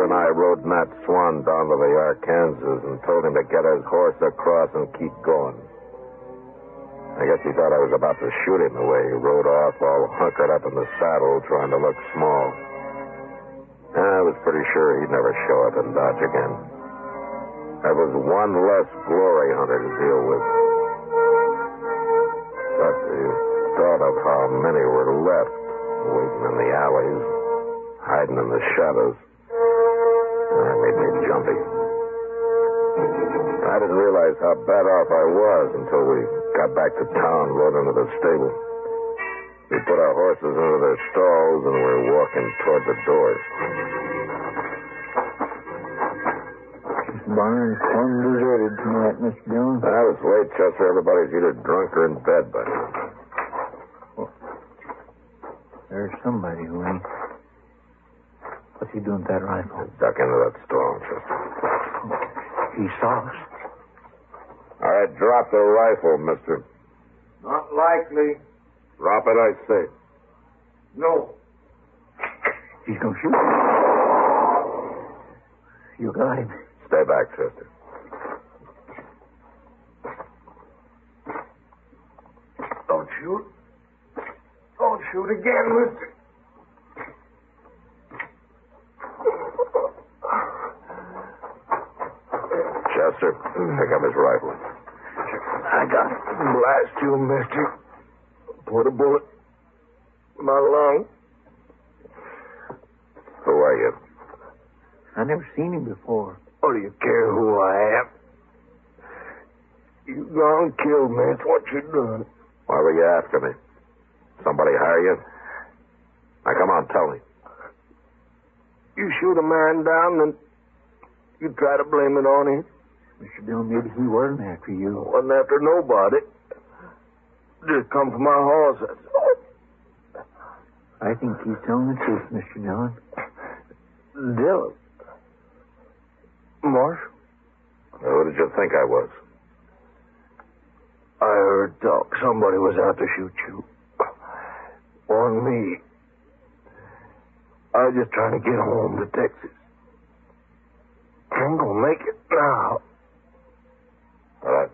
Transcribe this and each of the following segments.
Chester and I rode Nat Swan down to the Arkansas and told him to get his horse across and keep going. I guess he thought I was about to shoot him the way he rode off, all hunkered up in the saddle, trying to look small. I was pretty sure he'd never show up in Dodge again. That was one less glory hunter to deal with. But the thought of how many were left, waiting in the alleys, hiding in the shadows, that made me jumpy. I didn't realize how bad off I was until we got back to town, rode into the stable. We put our horses into their stalls and were walking toward the doors. Barn's plumb deserted tonight, Mr. Dillon. I was late, Chester. Everybody's either drunk or in bed by now. Well, there's somebody who ain't. What's he doing with that rifle? Duck into that stall, Chester. He saw us. All right, drop the rifle, mister. Not likely. Drop it, I say. No. He's gonna shoot. You got him. Stay back, Chester. Don't shoot. Don't shoot again, mister. Chester, pick up his rifle. I got it. Blast you, mister. Put a bullet in my lung. Who are you? I never seen him before. What do you care who I am? You gone killed me. That's what you done. Why were you after me? Somebody hire you? Now, come on, tell me. You shoot a man down, then you try to blame it on him. Mr. Dillon, maybe he wasn't after you. Wasn't after nobody. Just come for my horse. That's all. I think he's telling the truth, Mr. Dillon. Dillon? Marshal? Who did you think I was? I heard talk. Somebody was out to shoot you. On me. I was just trying to get home to Texas. I ain't gonna make it now. All right.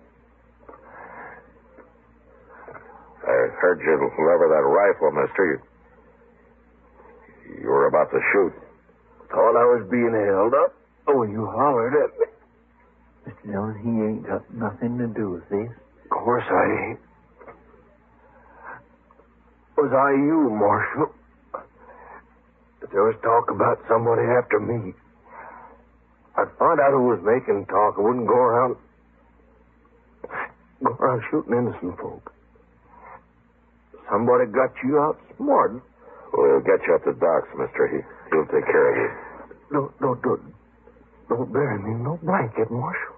I heard you lever that rifle, mister. You were about to shoot. Thought I was being held up. Oh, you hollered at me. Mr. Dillon, he ain't got nothing to do with this. Of course I ain't. Was I you, Marshal? If there was talk about somebody after me, I'd find out who was making talk. I wouldn't go around shooting innocent folk. Somebody got you outsmarted. We'll get you up to Doc's, mister. He'll take care of you. Don't bury me in no blanket, Marshal.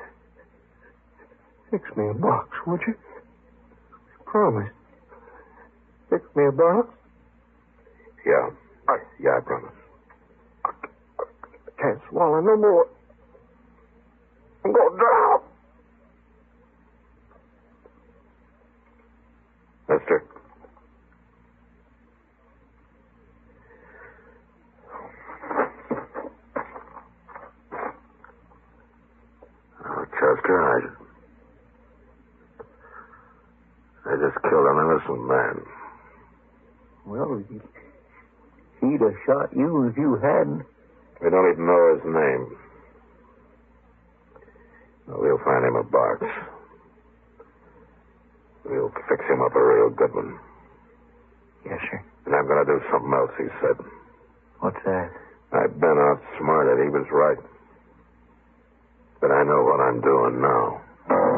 Fix me a box, would you? Promise. Fix me a box? Yeah, I promise. I can't swallow no more. I'm going to drown. Mister. Oh, Chester, I just killed an innocent man. Well, he'd have shot you if you hadn't. We don't even know his name. We'll find him a box. We'll fix him up a real good one. Yes, sir. And I'm going to do something else, he said. What's that? I've been outsmarted. He was right. But I know what I'm doing now.